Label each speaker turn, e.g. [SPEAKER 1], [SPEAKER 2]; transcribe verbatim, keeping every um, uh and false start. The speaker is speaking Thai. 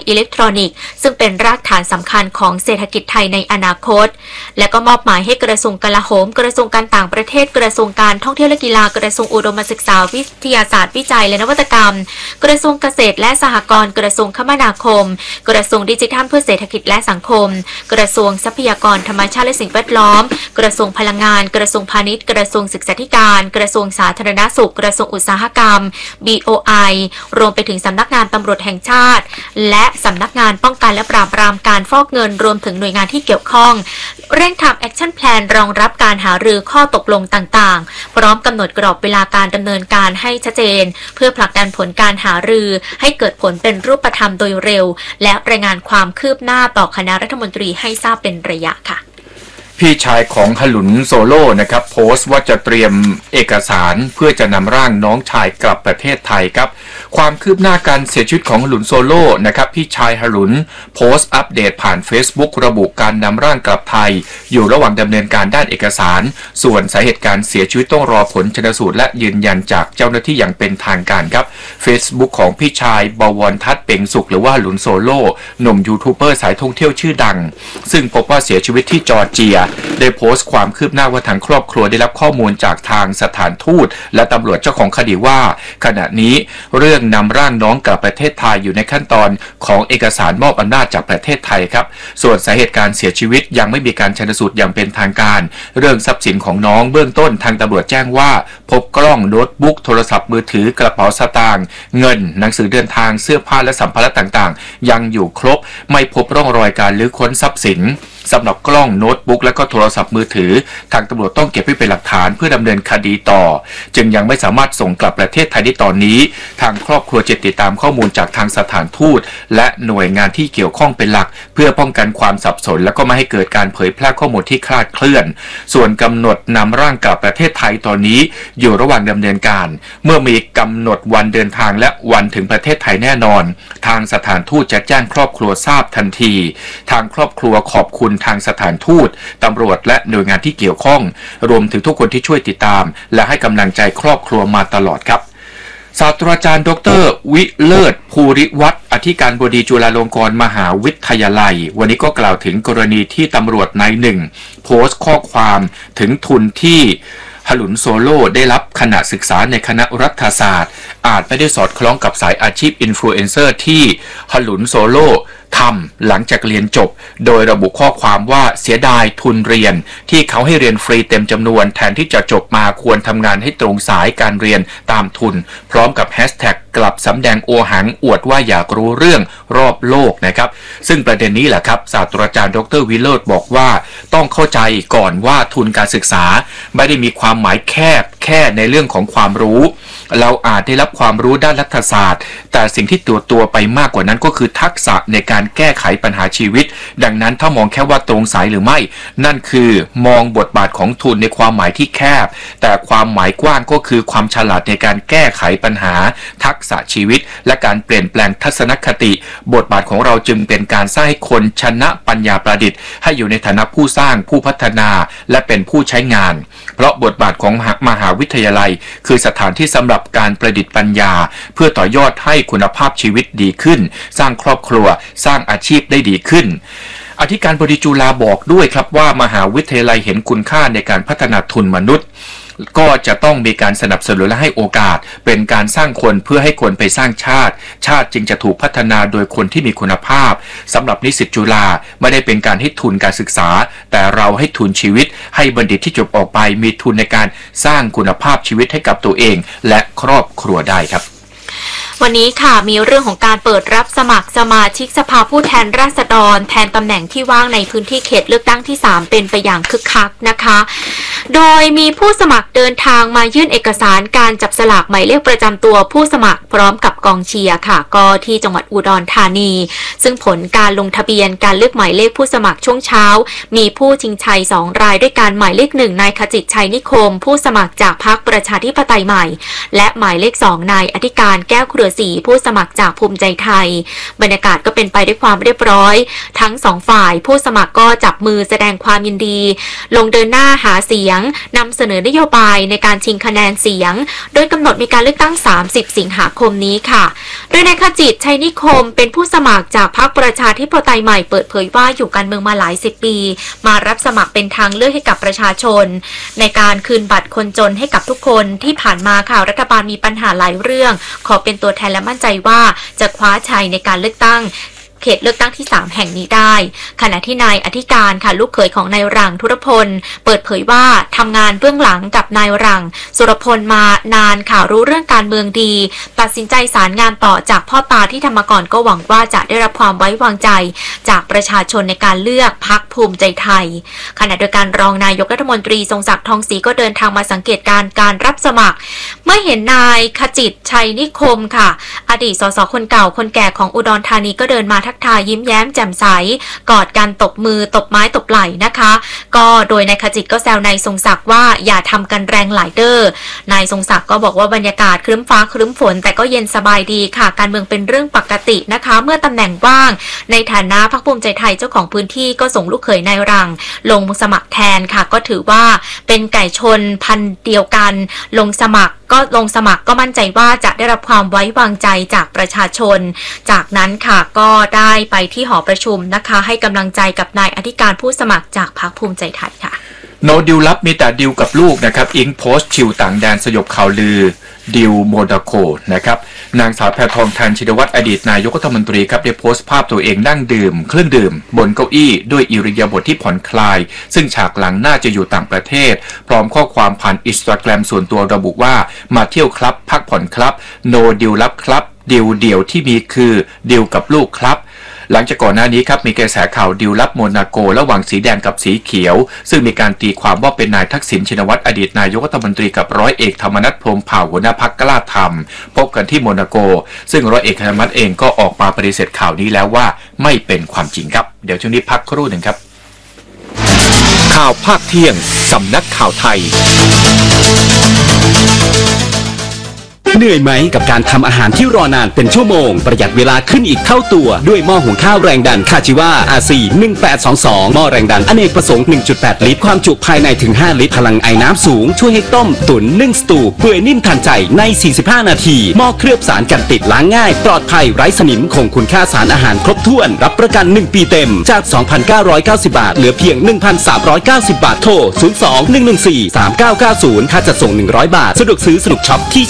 [SPEAKER 1] อิเล็กทรอนิกส์ซึ่งเป็นรากฐานสำคัญของเศรษฐกิจไทยในอนาคตและก็มอบหมายให้กระทรวงกลาโหมกระทรวงการต่างประเทศกระทรวงการท่องเที่ยวและกีฬากระทรวงอุดมศึกษาวิทยาศาสตร์วิจัยและนวัตกรรมกระทรวงเกษตรและสหกรณ์กระทรวงคมนาคมกระทรวงดิจิทัลเพื่อเศรษฐกิจและสังคมกระทรวงทรัพยากรธรรมชาติและสิ่งแวดล้อมกระทรวงพลังงานกระทรวงพาณิชย์กระทรวงศึกษาธิการกระทรวงสาธารณสุขกระทรวงอุตสาหกรรม บี โอ ไอ รวมไปถึงสำนักงานตำรวจแห่งชาติและสำนักงานป้องกันและปราบปรามการฟอกเงินรวมถึงหน่วยงานที่เกี่ยวข้องเร่งทำแอคชั่นแพลนรองรับการหารือข้อตกลงต่างๆพร้อมกำหนดกรอบเวลาการดำเนินการให้ชัดเจนเพื่อผลักดันผลการหารือให้เกิดผลเป็นรูปธรรมโดยเร็วและรายงานความคืบหน้าต่อคณะรัฐมนตรีให้ทราบเป็นระยะค่ะ
[SPEAKER 2] พี่ชายของขลุนโซโล่นะครับโพสต์ว่าจะเตรียมเอกสารเพื่อจะนำร่างน้องชายกลับประเทศไทยครับความคืบหน้าการเสียชีวิตของขลุนโซโล่นะครับพี่ชายขลุนโพสต์อัปเดตผ่าน Facebook ระบุการนำร่างกลับไทยอยู่ระหว่างดำเนินการด้านเอกสารส่วนสาเหตุการเสียชีวิตต้องรอผลชันสูตรและยืนยันจากเจ้าหน้าที่อย่างเป็นทางการครับ Facebook ของพี่ชายบวรทัศน์เป่งสุขหรือว่าขลุนโซโล่หนุ่มยูทูบเบอร์สายท่องเที่ยวชื่อดังซึ่งพบว่าเสียชีวิตที่จอร์เจียได้โพสต์ความคืบหน้าว่าทางครอบครัวได้รับข้อมูลจากทางสถานทูตและตำรวจเจ้าของคดีว่าขณะนี้เรื่องนำร่างน้องกลับประเทศไทยอยู่ในขั้นตอนของเอกสารมอบอำนาจจากประเทศไทยครับส่วนสาเหตุการเสียชีวิตยังไม่มีการชันสูตรอย่างเป็นทางการเรื่องทรัพย์สินของน้องเบื้องต้นทางตำรวจแจ้งว่าพบกล้องโน้ตบุ๊กโทรศัพท์มือถือกระเป๋าสตางค์เงินหนังสือเดินทางเสื้อผ้าและสัมภาระต่างๆยังอยู่ครบไม่พบร่องรอยการลื้อค้นทรัพย์สินสำหรับกล้องโน้ตบุ๊กและก็โทรศัพท์มือถือทางตำรวจต้องเก็บไว้เป็นหลักฐานเพื่อดำเนินคดีต่อจึงยังไม่สามารถส่งกลับประเทศไทยได้ตอนนี้ทางครอบครัวจะติดตามข้อมูลจากทางสถานทูตและหน่วยงานที่เกี่ยวข้องเป็นหลักเพื่อป้องกันความสับสนและก็ไม่ให้เกิดการเผยแพร่ข้อมูลที่คลาดเคลื่อนส่วนกำหนดนำร่างกลับประเทศไทยตอนนี้อยู่ระหว่างดำเนินการเมื่อมีกำหนดวันเดินทางและวันถึงประเทศไทยแน่นอนทางสถานทูตจะแจ้งครอบครัวทราบทันทีทางครอบครัวขอบคุณทางสถานทูตตำรวจและหน่วยงานที่เกี่ยวข้องรวมถึงทุกคนที่ช่วยติดตามและให้กำลังใจครอบครัวมาตลอดครับศาสตราจารย์ดรวิเลิศภูริวัฒน์อธิการบดีจุฬาลงกรณ์มหาวิทยาลัยวันนี้ก็กล่าวถึงกรณีที่ตำรวจนายหนึ่งโพสต์ข้อความถึงทุนที่ขลุนโซโล่ได้รับขณะศึกษาในคณะรัฐศาสตร์อาจไม่ได้สอดคล้องกับสายอาชีพอินฟลูเอนเซอร์ที่ขลุนโซโล่ทำหลังจากเรียนจบโดยระบุข้อความว่าเสียดายทุนเรียนที่เขาให้เรียนฟรีเต็มจำนวนแทนที่จะจบมาควรทำงานให้ตรงสายการเรียนตามทุนพร้อมกับแฮชแท็กกลับสำแดงโอหังอวดว่าอยากรู้เรื่องรอบโลกนะครับซึ่งประเด็นนี้แหละครับศาสตราจารย์ดรวิโรจน์บอกว่าต้องเข้าใจก่อนว่าทุนการศึกษาไม่ได้มีความหมายแคบแค่ในเรื่องของความรู้เราอาจได้รับความรู้ด้านรัฐศาสตร์แต่สิ่งที่ตัวตัวไปมากกว่านั้นก็คือทักษะในการแก้ไขปัญหาชีวิตดังนั้นถ้ามองแค่ว่าตรงสายหรือไม่นั่นคือมองบทบาทของทุนในความหมายที่แคบแต่ความหมายกว้างก็คือความฉลาดในการแก้ไขปัญหาทักษะชีวิตและการเปลี่ยนแปลงทัศนคติบทบาทของเราจึงเป็นการสร้างให้คนชนะปัญญาประดิษฐ์ให้อยู่ในฐานะผู้สร้างผู้พัฒนาและเป็นผู้ใช้งานเพราะบทบาทของมหาวิทยาลัยคือสถานที่สำหรับการประดิษฐ์ปัญญาเพื่อต่อยอดให้คุณภาพชีวิตดีขึ้นสร้างครอบครัวสร้างอาชีพได้ดีขึ้นอธิการบดีจุฬาบอกด้วยครับว่ามหาวิทยาลัยเห็นคุณค่าในการพัฒนาทุนมนุษย์ก็จะต้องมีการสนับสนุนและให้โอกาสเป็นการสร้างคนเพื่อให้คนไปสร้างชาติชาติจึงจะถูกพัฒนาโดยคนที่มีคุณภาพสำหรับนิสิตจุฬาไม่ได้เป็นการให้ทุนการศึกษาแต่เราให้ทุนชีวิตให้บัณฑิตที่จบออกไปมีทุนในการสร้างคุณภาพชีวิตให้กับตัวเองและครอบครัวได้ครับ
[SPEAKER 1] วันนี้ค่ะมีเรื่องของการเปิดรับสมัครสมาชิกสภาผู้แทนราษฎรแทนตำแหน่งที่ว่างในพื้นที่เขตเลือกตั้งที่สามเป็นไปอย่างคึกคักนะคะโดยมีผู้สมัครเดินทางมายื่นเอกสารการจับสลากหมายเลขประจำตัวผู้สมัครพร้อมกับกองเชียร์ค่ะก็ที่จังหวัดอุดรธานีซึ่งผลการลงทะเบียนการเลือกหมายเลขผู้สมัครช่วงเช้ามีผู้ชิงชัยสองรายด้วยการหมายเลขหนึ่งนายขจิตชัยนิคมผู้สมัครจากพรรคประชาธิปไตยใหม่และหมายเลขสองนายอธิการแก้วเครือร์สี่ผู้สมัครจากภูมิใจไทยบรรยากาศก็เป็นไปด้วยความเรียบร้อยทั้งสองฝ่ายผู้สมัครก็จับมือแสดงความยินดีลงเดินหน้าหาเสียงนำเสนอนโยบายในการชิงคะแนนเสียงโดยกำหนดมีการเลือกตั้งสามสิบสิงหาคมนี้ค่ะโดยนายขจิตชัยนิคมเป็นผู้สมัครจากพรรคประชาธิปไตยใหม่เปิดเผยว่าอยู่การเมืองมาหลายสิบปีมารับสมัครเป็นทางเลือกให้กับประชาชนในการคืนบัตรคนจนให้กับทุกคนที่ผ่านมาค่ะรัฐบาลมีปัญหาหลายเรื่องขอเป็นตัวแทนและมั่นใจว่าจะคว้าชัยในการเลือกตั้งเขตเลือกตั้งที่สามแห่งนี้ได้ขณะที่นายอธิการค่ะลูกเขยของนายหลังธุรพลเปิดเผยว่าทำงานเบื้องหลังกับนายหลังสุรพลมานานค่ะรู้เรื่องการเมืองดีตัดสินใจสารงานต่อจากพ่อตาที่ทำมาก่อนก็หวังว่าจะได้รับความไว้วางใจจากประชาชนในการเลือกพรรคภูมิใจไทยขณะเดียวกันรองนายกรัฐมนตรีทรงศักดิ์ทองศรีก็เดินทางมาสังเกตการการรับสมัครเมื่อเห็นนายขจิตชัยนิคมค่ะอดีตสสคนเก่าคนแก่ของอุดรธานีก็เดินมาทักทายยิ้มแย้มแจ่มใสกอดกันตบมือตบไม้ตบไหล่นะคะก็โดยนายขจิตก็แซวนายทรงศักดิ์ว่าอย่าทำกันแรงหลายเด้อนายทรงศักดิ์ก็บอกว่าบรรยากาศครึ้มฟ้าครึ้มฝนแต่ก็เย็นสบายดีค่ะการเมืองเป็นเรื่องปกตินะคะเมื่อตำแหน่งว่างในฐานะพรรคภูมิใจไทยเจ้าของพื้นที่ก็ส่งลูกเขยนายหลังลงสมัครแทนค่ะก็ถือว่าเป็นไก่ชนพันธุ์เดียวกันลงสมัครก็ลงสมัครก็มั่นใจว่าจะได้รับความไว้วางใจจากประชาชนจากนั้นค่ะก็ได้ไปที่หอประชุมนะคะให้กำลังใจกับนายอธิการผู้สมัครจากพรรคภูมิใจไทยค่ะ
[SPEAKER 2] โนดิวลับมีแต่ดิวกับลูกนะครับอิงโพสต์ชิวต่างแดนสยบข่าวลือดิวโมนาโกนะครับนางสาวแพทองธารชินวัตรอดีตนายกรัฐมนตรีครับได้โพสต์ภาพตัวเองนั่งดื่มเครื่องดื่มบนเก้าอี้ด้วยอิริยาบถที่ผ่อนคลายซึ่งฉากหลังน่าจะอยู่ต่างประเทศพร้อมข้อความผ่านอินสตาแกรมส่วนตัวระบุว่ามาเที่ยวครับพักผ่อนครับโนดิวลับครับดิวเดี่ยวที่มีคือดิวกับลูกครับหลังจากก่อนหน้านี้ครับมีกระแสข่าวดิวลับโมนาโกระหว่างสีแดงกับสีเขียวซึ่งมีการตีความว่าเป็นนายทักษิณชินวัตรอดีตนายกรัฐมนตรีกับร้อยเอกธรรมนัสพรหมเผ่าหัวหน้าพรรคกล้าธรรมพบกันที่โมนาโกซึ่งร้อยเอกธรรมนัสเองก็ออกมาปฏิเสธข่าวนี้แล้วว่าไม่เป็นความจริงครับเดี๋ยวช่วงนี้พักครู่หนึ่งครับข่าวภาคเที่ยงสำนักข่าวไทย
[SPEAKER 3] เหนื่อยไหมกับการทำอาหารที่รอนานเป็นชั่วโมงประหยัดเวลาขึ้นอีกเท่าตัวด้วยหม้อหุงข้าวแรงดันคาจิวา อาร์ ซี หนึ่งแปดสองสองหม้อแรงดันอเนกประสงค์ หนึ่งจุดแปด ลิตรความจุภายในถึงห้าลิตรพลังไอน้ำสูงช่วยให้ต้มตุ๋นนึ่งสตูเปื่อยนิ่มทันใจในสี่สิบห้านาทีหม้อเคลือบสารกันติดล้างง่ายปลอดภัยไร้สนิมคงคุณค่าสารอาหารครบถ้วนรับประกันหนึ่งปีเต็มจาก สองพันเก้าร้อยเก้าสิบ บาทเหลือเพียง หนึ่งพันสามร้อยเก้าสิบ บาทโทรศูนย์ สอง หนึ่ง หนึ่ง สี่ สาม เก้า เก้า ศูนย์ค่าจัดส่งหนึ่งร้อยบาทสะดวกซื้อสนุกช็อปที่